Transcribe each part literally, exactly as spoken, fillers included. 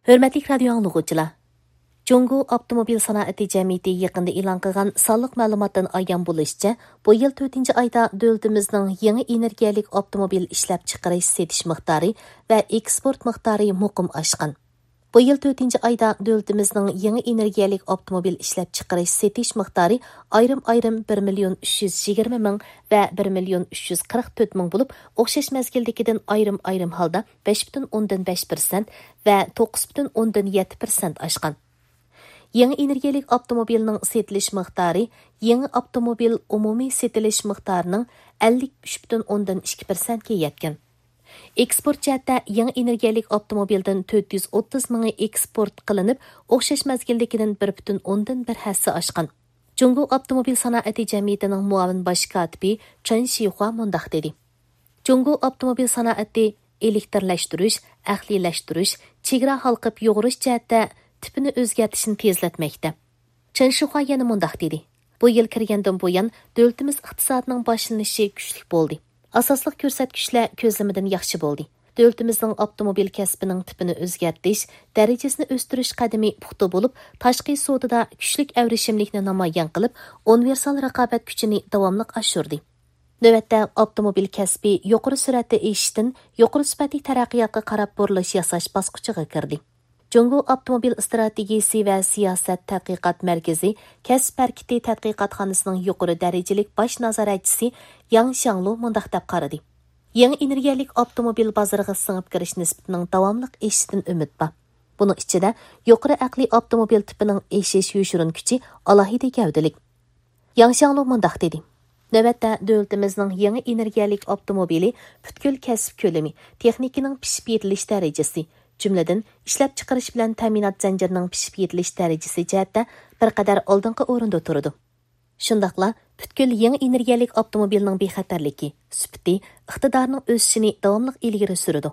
Hörmətli radio anlıqçılar. Jungo Avtomobil Sanoati Cəmiyyəti yaqında e'lon qilgan sonliq ma'lumotdan ayon bo'lishicha, bu yil to'rtinchi oyda davlatimizning yangi energiyalik avtomobil ishlab chiqarish setish miqdori va eksport miqdori muqim oshgan. Bu yil to'rtinchi oyda davlatimizning yangi energiyalik avtomobil ishlab chiqarish setish miqdori ayrim-ayrim bir million uch yuz yigirma ming va bir million uch yuz qirq to'rt ming bo'lib, o'xshash mazgildagidan ayrim-ayrim holda besh butun o'ndan besh persent va to'qqiz butun o'ndan yetti persent oshgan. Yangi energiyalik avtomobilning setilish miqdori yangi avtomobil umumiy setilish miqdorining ellik uch butun o'ndan ikki persent ga yetgan. Eksport jihatda yangi energiyalik avtomobildan to'rt yuz o'ttiz ming eksport qilinib, o'xshash mazgildagidan bir butun o'ndan bir hassa oshgan. Jungo Avtomobil Sanoati Cəmiyyətining muavin bosh kotibi Chen Shihua mundaq dedi. Jungo Avtomobil Sanoati elektrlashtirish, ahlilashtirish, chegara halqib yo'g'irish jihatda tipini o'zgartishini tezlatmoqda. Chen Shihua yana mundaq dedi. Bu yil kirgandan buyon davlatimiz iqtisodining boshlanishi kuchli bo'ldi. Asosliq ko'rsatkichlar ko'zlamidan yaxshi bo'ldi. Davlatimizning avtomobil kasbining tipini o'zgartish, darajasini o'stirish qadami puxta bo'lib, tashqi savdoda kuchli avrishimlikni namoyon qilib, universal raqobat kuchini davomli oshirdi. Navbatda avtomobil kasbi yuqori sur'atda eshishdan yuqori sifatli taraqqiyotga qarab burilish yasash bosqichiga kirdi. Jungo Avtomobil strategiyasi va siyosat tadqiqot markazi kasb harakati tadqiqotxonasining yuqori darajalik bosh nazoratchisi Yang Shanglu mundaq deb qaradi. Yangi energiyalik avtomobil bozoriga singib kirish nisbatining davomli eshishidan umid bor. Buning ichida yuqori aqliy avtomobil tipining eshish yoshirin kuchi alohida gavdalik. Yang Shanglu mundaq dedi. Navbatda davlatimizning yangi energiyalik avtomobili butkul kasb ko'lami, texnikaning pishib yetilish darajasi, jumladan ishlab chiqarish bilan ta'minot zanjirining pishib yetilish darajasi jihatda bir qadar oldingi o'rinda turadi. Shundaqla butkul yangi energiyalik avtomobilning bexatarligi, sifati, iqtidorining o'sishini davomli ilgari suradi.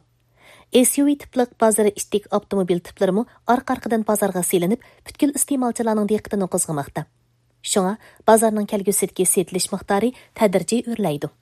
S U V tipliq bozori ishtik avtomobil tiplarimi orqa-orqadan bozorga selinib, butkul iste'molchilarning diqqatini qo'zg'amoqda. Shunga bozorning kelgusidagi setilish miqdori tadrijiy o'rlaydi.